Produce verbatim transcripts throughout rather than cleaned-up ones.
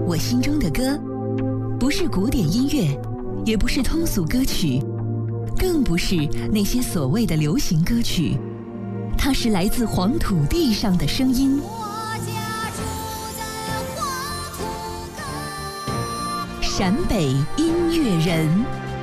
我心中的歌，不是古典音乐，也不是通俗歌曲，更不是那些所谓的流行歌曲，它是来自黄土地上的声音。陕北音乐人。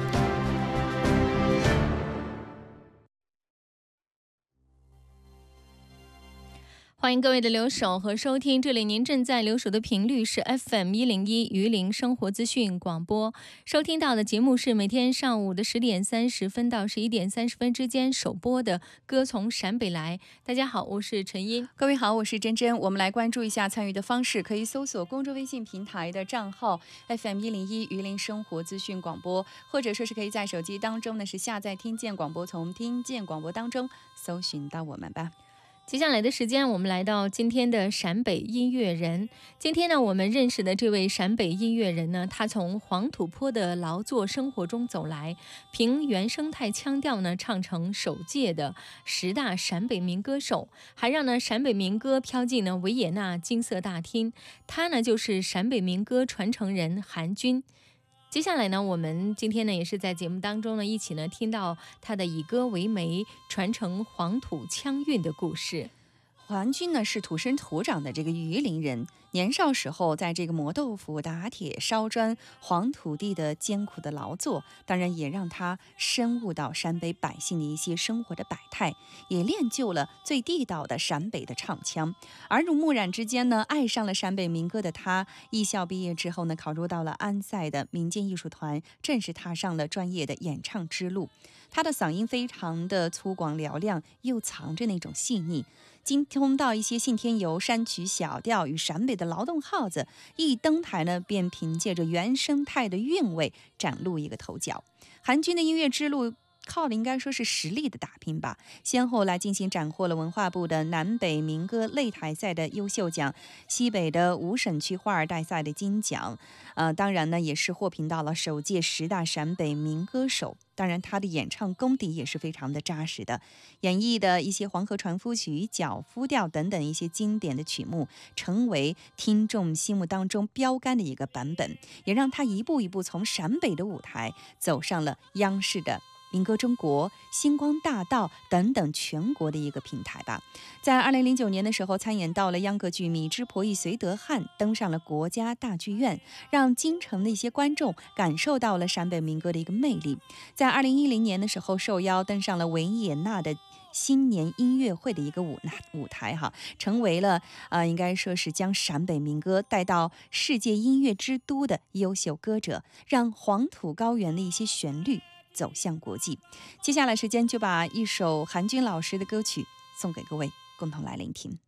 欢迎各位的留守和收听，这里您正在留守的频率是 F M 一零一榆林生活资讯广播，收听到的节目是每天上午的十点三十分到十一点三十分之间首播的歌从陕北来。大家好，我是陈音。 各位好，我是珍珍。我们来关注一下参与的方式，可以搜索公众微信平台的账号 F M 一零一榆林生活资讯广播，或者说是可以在手机当中呢是下载听见广播，从听见广播当中搜寻到我们吧。 接下来的时间，我们来到今天的陕北音乐人。今天呢，我们认识的这位陕北音乐人呢，他从黄土坡的劳作生活中走来，凭原生态腔调呢，唱成首届的十大陕北民歌手，还让呢陕北民歌飘进呢维也纳金色大厅。他呢，就是陕北民歌传承人韩军。接下来呢，我们今天呢也是在节目当中呢一起呢听到他的以歌为媒，传承黄土腔韵的故事。 韩军呢是土生土长的这个榆林人，年少时候在这个磨豆腐、打铁、烧砖、黄土地的艰苦的劳作，当然也让他深悟到陕北百姓的一些生活的百态，也练就了最地道的陕北的唱腔。耳濡目染之间呢，爱上了陕北民歌的他，艺校毕业之后呢，考入到了安塞的民间艺术团，正式踏上了专业的演唱之路。他的嗓音非常的粗犷嘹亮，又藏着那种细腻。精通到一些信天游、山曲小调与陕北的劳动号子，一登台呢，便凭借着原生态的韵味崭露一个头角。韩军的音乐之路靠的应该说是实力的打拼吧，先后来进行斩获了文化部的南北民歌擂台赛的优秀奖，西北的五省区花儿代赛的金奖，呃，当然呢也是获评到了首届十大陕北民歌手。当然他的演唱功底也是非常的扎实的，演绎的一些黄河船夫曲、脚夫调等等一些经典的曲目，成为听众心目当中标杆的一个版本，也让他一步一步从陕北的舞台走上了央视的民歌中国、星光大道等等全国的一个平台吧。在二零零九年的时候，参演到了秧歌剧《米脂婆姨绥德汉》，登上了国家大剧院，让京城的一些观众感受到了陕北民歌的一个魅力。在二零一零年的时候，受邀登上了维也纳的新年音乐会的一个舞舞台哈，成为了呃，应该说是将陕北民歌带到世界音乐之都的优秀歌者，让黄土高原的一些旋律走向国际。接下来时间就把一首韩军老师的歌曲送给各位，共同来聆听。